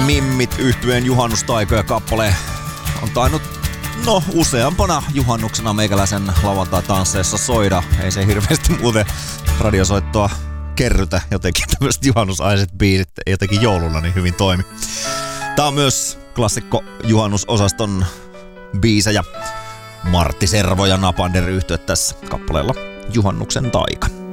Mimmit yhtyeen juhannustaikoja kappale on tainnut useampana juhannuksena meikäläisen lauantai-tansseissa soida. Ei se hirveästi muuten radiosoittoa kerrytä, jotenkin tämmöiset juhannusaiset biisit jotenkin joululla niin hyvin toimi. Tää on myös klassikko juhannusosaston biisejä. Martti Servo ja Napander yhtyöt tässä kappaleella Juhannuksen taika.